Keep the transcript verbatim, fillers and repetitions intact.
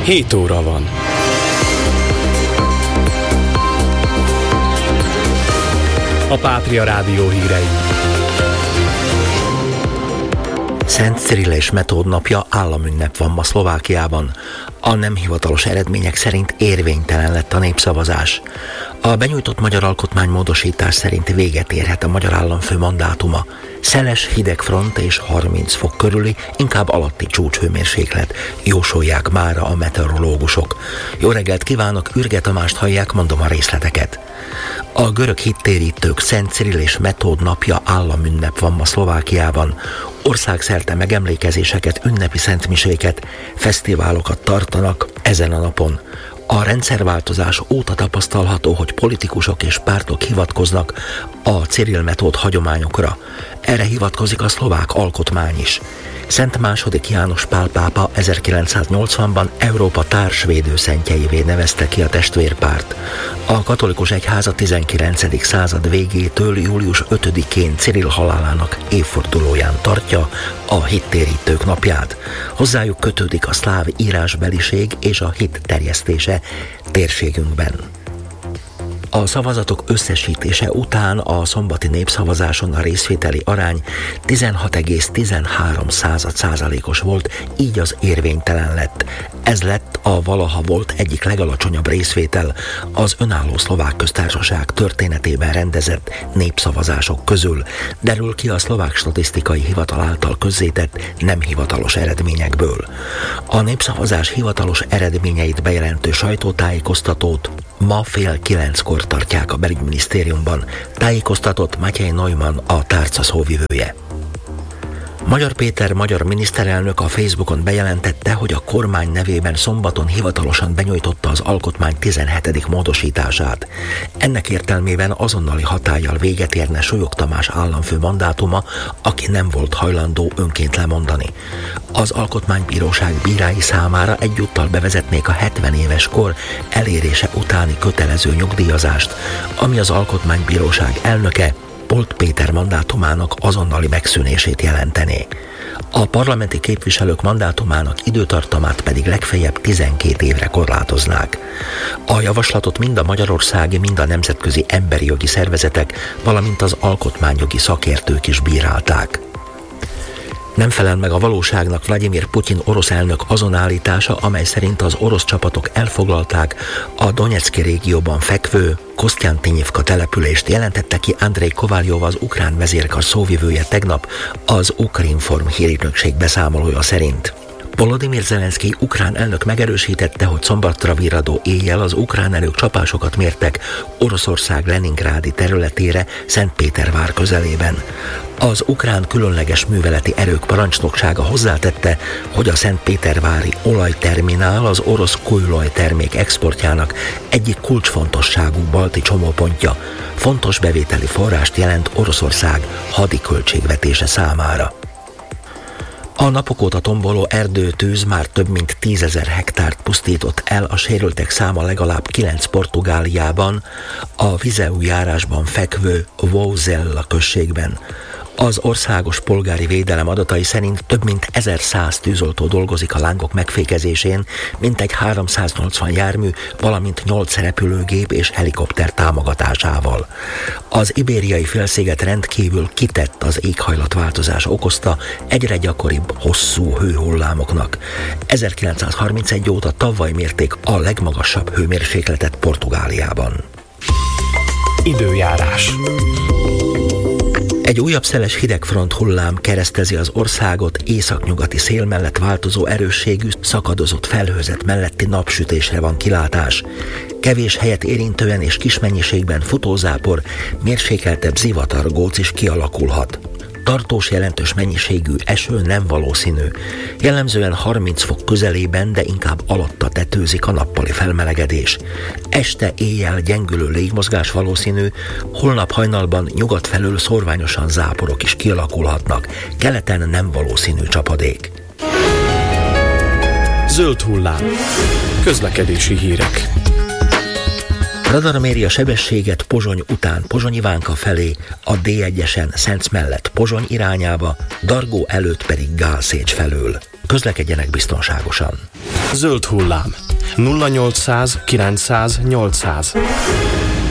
hét óra van. A Pátria Rádió hírei. Szent Cirill és Metód napja államünnep van ma Szlovákiában. A nem hivatalos eredmények szerint érvénytelen lett a népszavazás. A benyújtott magyar alkotmánymódosítás szerint véget érhet a magyar államfő mandátuma. Szeles, hideg front és harminc fok körüli, inkább alatti csúcshőmérséklet, jósolják mára a meteorológusok. Jó reggelt kívánok, Ürge Tamást hallják, mondom a részleteket. A görög hittérítők Szent Cirill és Metód napja államünnep van ma Szlovákiában. Országszerte megemlékezéseket, ünnepi szentmiséket, fesztiválokat tartanak ezen a napon. A rendszerváltozás óta tapasztalható, hogy politikusok és pártok hivatkoznak a Cirill-Metód hagyományokra. Erre hivatkozik a szlovák alkotmány is. Szent második János Pál pápa ezerkilencszáznyolcvanban Európa társvédőszentjeivé nevezte ki a testvérpárt. A katolikus egyház a tizenkilencedik század végétől július ötödikén Cirill halálának évfordulóján tartja a hittérítők napját. Hozzájuk kötődik a szláv írásbeliség és a hit terjesztése térségünkben. A szavazatok összesítése után a szombati népszavazáson a részvételi arány tizenhat egész tizenhárom százalékos volt, így az érvénytelen lett. Ez lett a valaha volt egyik legalacsonyabb részvétel az önálló szlovák köztársaság történetében rendezett népszavazások közül, derül ki a szlovák statisztikai hivatal által közzétett nem hivatalos eredményekből. A népszavazás hivatalos eredményeit bejelentő sajtótájékoztatót ma fél kilenckor tartják a belügyminisztériumban, tájékoztatott Matyej Neumann, a tárca szóvivője. Magyar Péter magyar miniszterelnök a Facebookon bejelentette, hogy a kormány nevében szombaton hivatalosan benyújtotta az alkotmány tizenhetedik módosítását. Ennek értelmében azonnali hatállyal véget érne Súlyog Tamás államfő mandátuma, aki nem volt hajlandó önként lemondani. Az alkotmánybíróság bírái számára egyúttal bevezetnék a hetven éves kor elérése utáni kötelező nyugdíjazást, ami az alkotmánybíróság elnöke Polt Péter mandátumának azonnali megszűnését jelentené. A parlamenti képviselők mandátumának időtartamát pedig legfeljebb tizenkét évre korlátoznák. A javaslatot mind a magyarországi, mind a nemzetközi emberi jogi szervezetek, valamint az alkotmányjogi szakértők is bírálták. Nem felel meg a valóságnak Vladimir Putyin orosz elnök azon állítása, amely szerint az orosz csapatok elfoglalták a Donecki régióban fekvő Kosztjántinyivka települést, jelentette ki Andrej Kovaljov, az ukrán vezérkar szóvivője tegnap az Ukrinform hírügynökség beszámolója szerint. Volodymyr Zelenszkij ukrán elnök megerősítette, hogy szombatra virradó éjjel az ukrán erők csapásokat mértek Oroszország Leningrádi területére Szentpétervár közelében. Az ukrán különleges műveleti erők parancsnoksága hozzátette, hogy a szentpétervári olajterminál az orosz kőolajtermék exportjának egyik kulcsfontosságú balti csomópontja. Fontos bevételi forrást jelent Oroszország hadi költségvetése számára. A napok óta tomboló erdőtűz már több mint tízezer hektárt pusztított el, a sérültek száma legalább kilenc Portugáliában, a Viseu járásban fekvő Vouzela községben. Az országos polgári védelem adatai szerint több mint ezerszáz tűzoltó dolgozik a lángok megfékezésén, mintegy háromszáznyolcvan jármű, valamint nyolc repülőgép és helikopter támogatásával. Az ibériai félsziget rendkívül kitett az éghajlatváltozás okozta egyre gyakoribb hosszú hőhullámoknak. ezerkilencszázharmincegy óta tavaly mérték a legmagasabb hőmérsékletet Portugáliában. Időjárás. Egy újabb szeles hidegfront hullám keresztezi az országot, északnyugati szél mellett változó erősségű, szakadozott felhőzet melletti napsütésre van kilátás. Kevés helyet érintően és kis mennyiségben futózápor, mérsékeltebb zivatargóc is kialakulhat. Tartós jelentős mennyiségű eső nem valószínű. Jellemzően harminc fok közelében, de inkább alatta tetőzik a nappali felmelegedés. Este éjjel gyengülő légmozgás valószínű, holnap hajnalban nyugat felől szórványosan záporok is kialakulhatnak. Keleten nem valószínű csapadék. Zöld hullám. Közlekedési hírek. Radar méri a sebességet Pozsony után Pozsony-Ivánka felé, a dé egyesen Szenc mellett Pozsony irányába, Dargó előtt pedig Gálszécs felől. Közlekedjenek biztonságosan! Zöld hullám nulla nyolcszáz kilencszáz nyolcszáz.